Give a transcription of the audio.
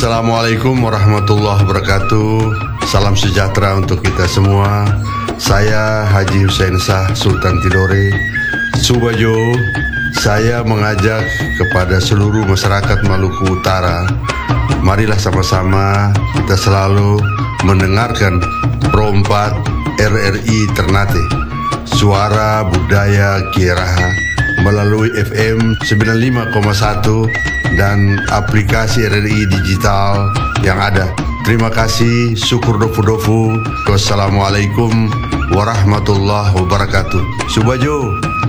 Assalamualaikum warahmatullahi wabarakatuh. Salam sejahtera untuk kita semua. Saya Haji Hussein Shah Sultan Tidore Subajo. Saya mengajak kepada seluruh masyarakat Maluku Utara, marilah sama-sama kita selalu mendengarkan Pro 4 RRI Ternate, suara budaya Kieraha, melalui FM 95,1 dan aplikasi RRI digital yang ada. Terima kasih, syukur dofu-dofu. Wassalamualaikum warahmatullahi wabarakatuh. Subajo.